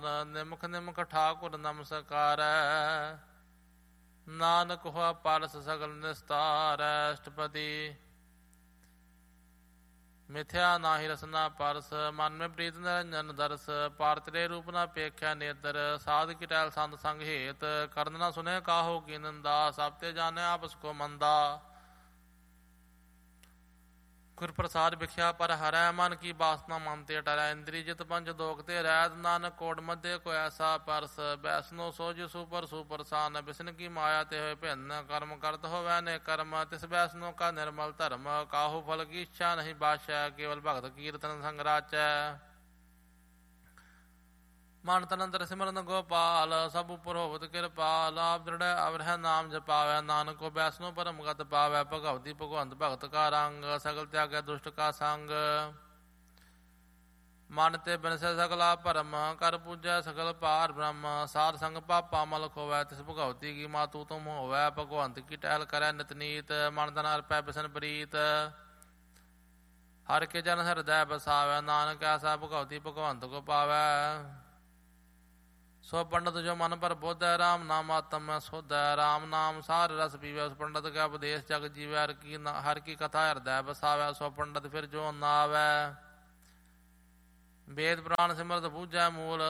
ਨਿਮਖ ਨਿਮਖ ਠਾਕੁਰ ਨਮਸਕਾਰੈ। ਨਾਨਕ ਹੋਆ ਪਾਰਸ ਸਗਲ ਨਿਸਤਾਰੈ। ਅਸ਼ਟਪਦੀ ਮਿਥਿਆ ਨਾਹੀ ਰਸਨਾ ਪਰਸ। ਮਨ ਮੈਂ ਪ੍ਰੀਤ ਨਿਰੰਜਨ ਦਰਸ। ਪਾਰ ਤੇਰੇ ਰੂਪ ਨਾ ਪੇਖਿਆ ਨੇਤਰ। ਸਾਧ ਕੀ ਟਹਿਲ ਸੰਤ ਸੰਗ ਹੇਤ। ਕਰਨ ਨਾ ਸੁਨੇ ਕਾਹੋ ਕੀ ਨਿੰਦਾ। ਸਭ ਤੇ ਜਾਣੇ ਆਪਸ ਕੋ ਮੰਦਾ। ਗੁਰ ਪ੍ਰਸਾਦ ਵਿਖਿਆ ਪਰ ਹਰੈ। ਮਨ ਕੀ ਬਾਸਨਾ ਮਨ ਤੇ ਟਰੈ। ਇੰਦਰੀ ਜਿਤ ਪੰਜ ਦੋਖ ਤੇ ਰਹਿਤ। ਨਾਨਕ ਕੋਟ ਮਧੇ ਕੋ ਐਸਾ ਪਰਸ। ਬੈਸਨੋ ਸੋਜ ਸੁਪਰ ਸੁਪਰਸਾਨ। ਬਿਸ਼ਨ ਕੀ ਮਾਇਆ ਤੇ ਹੋਏ ਭਿੰਨ। ਕਰਮ ਕਰਤ ਹੋਵੈ ਨੇ ਕਰਮ। ਤਿਸ ਬੈਸਨੋ ਕਾ ਨਿਰਮਲ ਧਰਮ। ਕਾਹੂ ਫਲ ਕੀ ਇੱਛਾ ਨਹੀਂ ਬਾਸ਼ੈ। ਕੇਵਲ ਭਗਤ ਕੀਰਤਨ ਸੰਗ ਰਾਚੈ। ਮਨ ਤਨ ਅੰਦਰ ਸਿਮਰਨ ਗੋਪਾਲ। ਸਭ ਉਪਰ ਹੋਵਤ ਕਿਰਪਾਲ। ਆਪ ਦ੍ਰਿੜੈ ਅਵਰਹਿ ਨਾਮ ਜਪਾਵੈ। ਨਾਨਕ ਕੋ ਬੈਸਨੋ ਪਰਮ ਗਤ ਪਾਵੈ। ਭਗਵਤੀ ਭਗਵੰਤ ਭਗਤ ਕਾ ਰੰਗ। ਸਗਲ ਤਿਆਗੈ ਦੁਸ਼ਟ ਕਾ ਸੰਗ। ਮਨ ਤੇ ਬਿਨਸੈ ਸਗਲਾ ਭਰਮ। ਕਰ ਪੂਜੈ ਸਗਲ ਭਾਰ ਬ੍ਰਹਮ। ਸਾਧ ਸੰਗ ਪਾਪਾ ਮਲ ਖੋਵੈ। ਤਿਸ ਭਗਵਤੀ ਕੀ ਮਾਤੂ ਤੁਮ ਹੋਵੈ। ਭਗਵੰਤ ਕੀ ਟਹਿਲ ਕਰੈ ਨਿਤ ਨੀਤ। ਮਨ ਤਨ ਅਰਪੈ ਬਿਸ਼ਨ ਪ੍ਰੀਤ। ਹਰਿ ਕੇ ਜਨ ਹਿਰਦੈ ਬਸਾਵੈ। ਨਾਨਕ ਐਸਾ ਭਗਵਤੀ ਭਗਵੰਤ ਕੋ ਪਾਵੈ। ਸੋ ਪੰਡਤ ਜੋ ਮਨ ਪਰ ਬੋਧੈ। ਰਾਮ ਨਾਮ ਆਤਮ ਸੋਧੈ। ਰਾਮ ਨਾਮ ਸਾਰ ਰਸ ਪੀਵੈ। ਉਸ ਪੰਡਤ ਕਾ ਉਪਦੇਸ਼ ਜਗ ਜੀਵੈ। ਹਰ ਕੀ ਕਥਾ ਹਿਰਦੈ ਬਸਾਵੈ। ਸੋ ਪੰਡਤ ਫਿਰ ਜੋ ਨਾਵੈ। ਵੇਦ ਪੁਰਾਣ ਸਿਮਰਤ ਬੂਝੈ ਮੂਲ।